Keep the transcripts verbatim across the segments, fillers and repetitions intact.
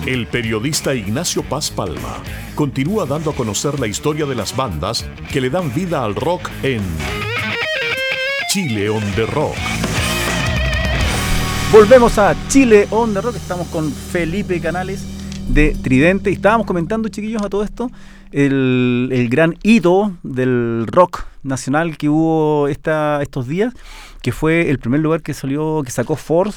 El periodista Ignacio Paz Palma continúa dando a conocer la historia de las bandas que le dan vida al rock en Chile on the Rock. Volvemos a Chile on the Rock. Estamos con Felipe Canales de Tridente y estábamos comentando, chiquillos, a todo esto el, el gran hito del rock nacional que hubo esta, estos días, que fue el primer lugar que salió, que sacó Force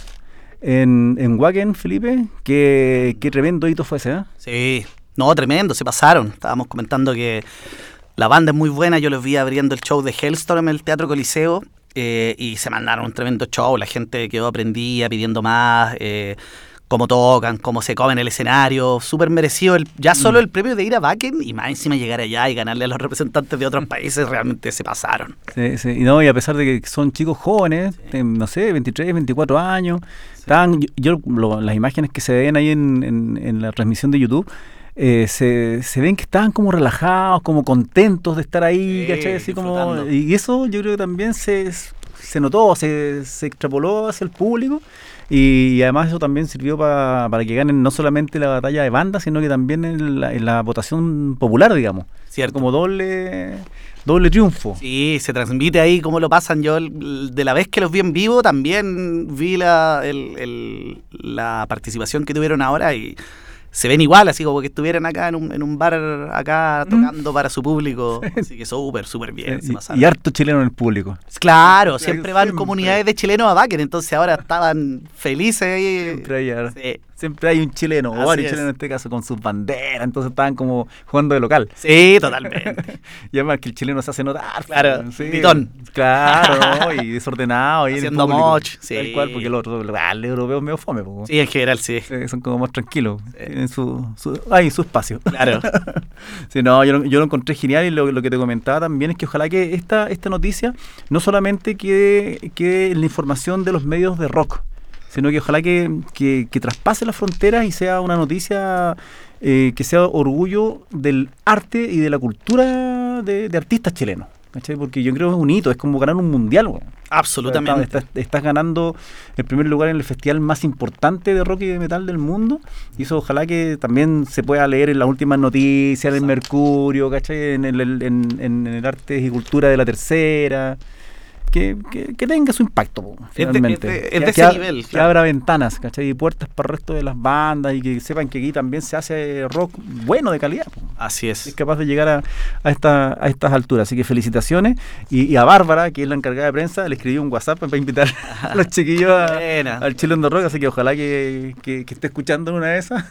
en, en Wacken, Felipe. Qué, qué tremendo hito fue ese, ¿eh? Sí, no, tremendo, se pasaron. Estábamos comentando que la banda es muy buena. Yo los vi abriendo el show de Hellstorm en el Teatro Coliseo eh, y se mandaron un tremendo show. La gente quedó prendida, pidiendo más, eh, cómo tocan, cómo se comen el escenario. Súper merecido el, ya solo el premio de ir a Wacken y más encima llegar allá y ganarle a los representantes de otros países. Realmente se pasaron. Sí, sí. Y, no, y a pesar de que son chicos jóvenes, sí. no sé, veintitrés, veinticuatro años, sí. estaban, yo, yo lo, las imágenes que se ven ahí en, en, en la transmisión de YouTube, Eh, se, se ven que estaban como relajados, como contentos de estar ahí, sí, ¿cachai? Así como, y eso yo creo que también se, se notó, se, se extrapoló hacia el público y, y además eso también sirvió pa, para que ganen no solamente la batalla de bandas, sino que también en la, en la votación popular, digamos. Cierto. Como doble... Doble triunfo. Sí, se transmite ahí cómo lo pasan. Yo de la vez que los vi en vivo también vi la, el, el, la participación que tuvieron ahora y se ven igual, así como que estuvieran acá en un, en un bar acá tocando mm. para su público. Así que súper, súper bien. Sí, y, y harto chileno en el público. Claro, siempre van siempre. comunidades de chilenos a Wacken, entonces ahora estaban felices ahí. Siempre hay, sí. siempre hay un chileno, o varios chilenos en este caso, con sus banderas, entonces estaban como jugando de local. Sí, totalmente. Y además que el chileno se hace notar. Claro, sí. pitón. Claro, y desordenado. Y haciendo moch. Sí. Tal cual, porque el otro, el europeo es medio fome. Po. Sí, en general, sí. sí. Son como más tranquilos. Sí. Tienen su, su, ay, su espacio. Claro. sí, no, yo, yo lo encontré genial y lo, lo que te comentaba también es que ojalá que esta, esta noticia no solamente quede, quede en la información de los medios de rock, sino que ojalá que, que, que traspase las fronteras y sea una noticia eh, que sea orgullo del arte y de la cultura de, de artistas chilenos, ¿cachai? Porque yo creo que es un hito, es como ganar un mundial, güey. Absolutamente. Estás, estás, estás ganando el primer lugar en el festival más importante de rock y de metal del mundo, y eso ojalá que también se pueda leer en las últimas noticias, en el Mercurio, ¿cachai? En el, en, en el Arte y Cultura de la Tercera. Que, que, que tenga su impacto, po, finalmente. Es de, es de, es de que, ese que, nivel. Que claro. abra ventanas, ¿cachai? Y puertas para el resto de las bandas y que sepan que aquí también se hace rock bueno, de calidad. Po. Así es. Es capaz de llegar a, a, esta, a estas alturas. Así que felicitaciones. Y, y a Bárbara, que es la encargada de prensa, le escribí un WhatsApp para invitar a los chiquillos a, al Chile on the Rock. Así que ojalá que, que, que esté escuchando una de esas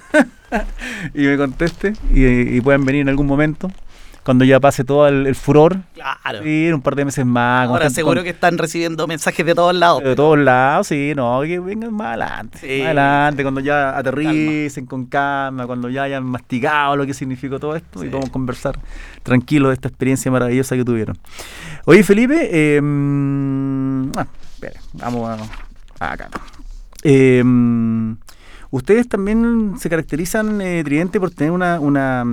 y me conteste y, y puedan venir en algún momento. Cuando ya pase todo el, el furor. Claro. Sí, un par de meses más. Ahora seguro con, que están recibiendo mensajes de todos lados. De todos lados, sí, no, que vengan más adelante. Sí. Más adelante, cuando ya aterricen con calma, cuando ya hayan masticado lo que significó todo esto sí. y podamos conversar tranquilos de esta experiencia maravillosa que tuvieron. Oye, Felipe, eh, ah, espera, vamos a, a acá. Eh, ustedes también se caracterizan, eh, Tridente, por tener una... una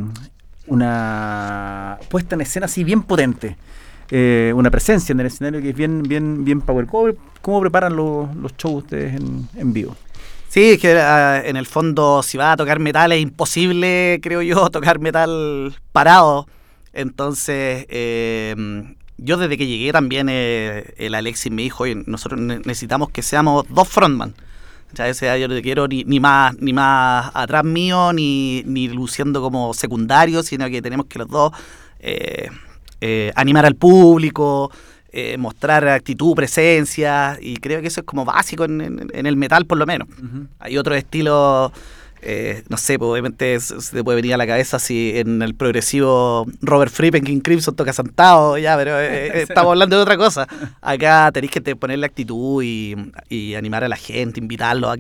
una puesta en escena así bien potente, eh, una presencia en el escenario que es bien bien bien power. ¿Cómo, cómo preparan los, los shows ustedes en, en vivo? Sí, es que uh, en el fondo si vas a tocar metal es imposible, creo yo, tocar metal parado. Entonces eh, yo desde que llegué también eh, el Alexis me dijo, oye, nosotros necesitamos que seamos dos frontman. O sea, yo no quiero ni, ni más ni más atrás mío, ni, ni luciendo como secundario, sino que tenemos que los dos eh, eh, animar al público, eh, mostrar actitud, presencia, y creo que eso es como básico en, en, en el metal por lo menos. Uh-huh. Hay otros estilos, eh, no sé, pues, obviamente se te puede venir a la cabeza si en el progresivo Robert Fripp en King Crimson toca sentado, ya, pero eh, estamos hablando de otra cosa. Acá tenéis que te ponerle actitud y, y animar a la gente, invitarlos a